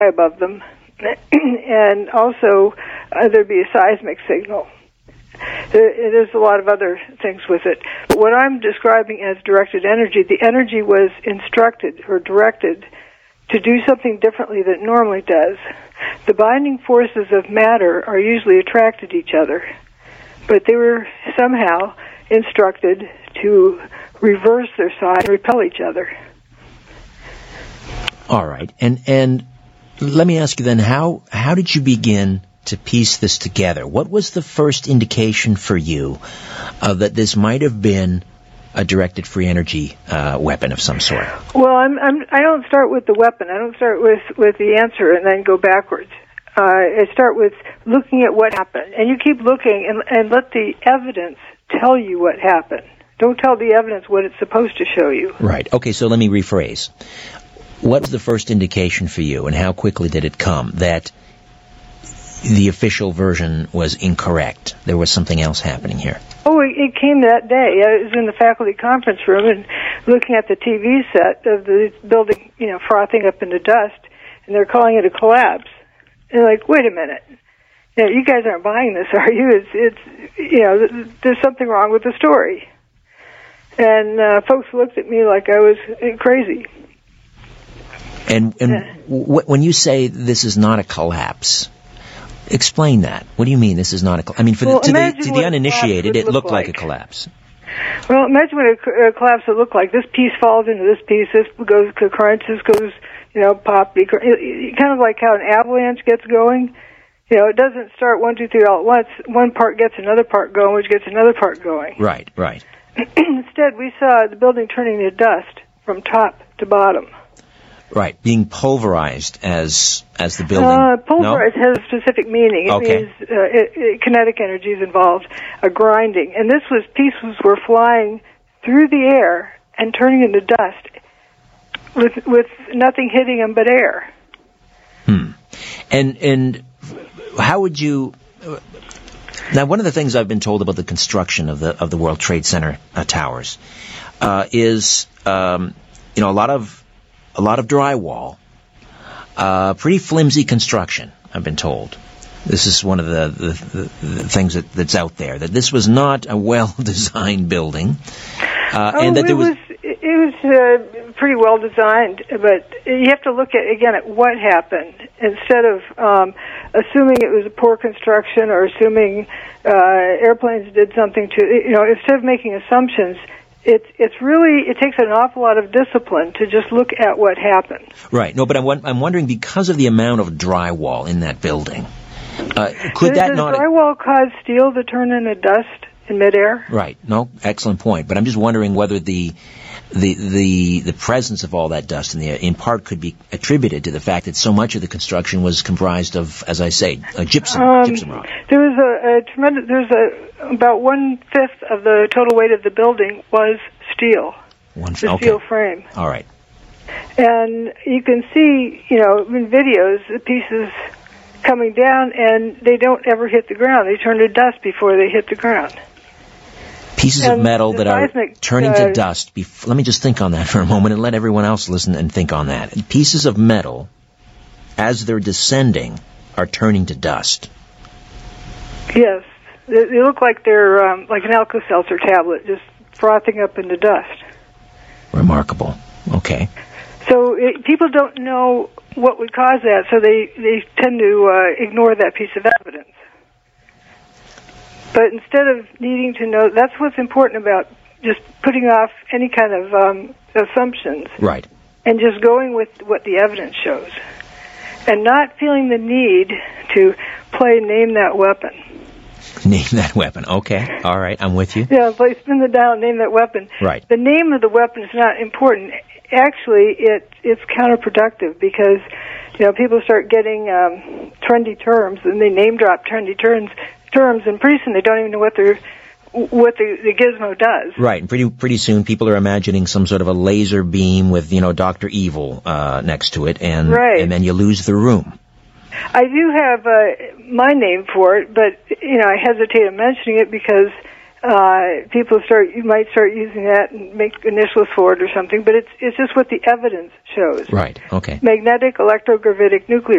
above them, and also there'd be a seismic signal. There's a lot of other things with it. But what I'm describing as directed energy, the energy was instructed or directed to do something differently than it normally does. The binding forces of matter are usually attracted to each other, but they were somehow instructed to reverse their side and repel each other. All right. And let me ask you then, how did you begin to piece this together? What was the first indication for you that this might have been a directed free energy weapon of some sort? Well, I don't start with the weapon. I don't start with the answer and then go backwards. I start with looking at what happened. And you keep looking and let the evidence tell you what happened. Don't tell the evidence what it's supposed to show you. Right. Okay, so let me rephrase. What was the first indication for you, and how quickly did it come, that the official version was incorrect? There was something else happening here. Oh, it came that day. I was in the faculty conference room and looking at the TV set of the building, frothing up into dust, and they're calling it a collapse. And like, wait a minute. You guys aren't buying this, are you? It's there's something wrong with the story. And folks looked at me like I was crazy. And when you say this is not a collapse, explain that. What do you mean this is not a collapse? I mean, to the uninitiated, it looked like a collapse. Well, imagine what a collapse would look like. This piece falls into this piece. This goes to crunch. This goes, pop. Kind of like how an avalanche gets going. It doesn't start 1, 2, 3 all at once. One part gets another part going, which gets another part going. Right. Instead, we saw the building turning to dust from top to bottom. Right, being pulverized as the building. Pulverized has a specific meaning. It means kinetic energy is involved, a grinding. And pieces were flying through the air and turning into dust with nothing hitting them but air. And how would you... Now, one of the things I've been told about the construction of the World Trade Center towers is a lot of drywall, pretty flimsy construction, I've been told. This is one of the things that's out there, that this was not a well-designed building, and that it was pretty well designed, but you have to look at what happened instead of assuming it was a poor construction or assuming airplanes did something to instead of making assumptions. It takes an awful lot of discipline to just look at what happened. Right. No, but I'm wondering, because of the amount of drywall in that building, could that not... Does drywall cause steel to turn into dust in midair? Right. No, excellent point. But I'm just wondering whether the presence of all that dust in part could be attributed to the fact that so much of the construction was comprised of, as I say, gypsum rock. There was about 1/5 of the total weight of the building was steel. Steel frame. All right. And you can see, in videos, the pieces coming down, and they don't ever hit the ground. They turn to dust before they hit the ground. Pieces of metal that are turning to dust. Let me just think on that for a moment and let everyone else listen and think on that. Pieces of metal, as they're descending, are turning to dust. Yes. They look like they're like an Alka-Seltzer tablet, just frothing up into dust. Remarkable. Okay. So people don't know what would cause that, so they tend to ignore that piece of evidence. But instead of needing to know, that's what's important about just putting off any kind of assumptions. Right. And just going with what the evidence shows. And not feeling the need to play name that weapon. Name that weapon. Okay. All right. I'm with you. Yeah, play spin the dial, name that weapon. Right. The name of the weapon is not important. Actually, it's counterproductive because, people start getting trendy terms, and they name drop trendy terms, and pretty soon they don't even know what the gizmo does. Right, and pretty soon people are imagining some sort of a laser beam with, Dr. Evil next to it, and then you lose the room. I do have my name for it, but, I hesitate in mentioning it because you might start using that and make initials for it or something, but it's just what the evidence shows. Right. Okay. Magnetic electrogravitic nuclear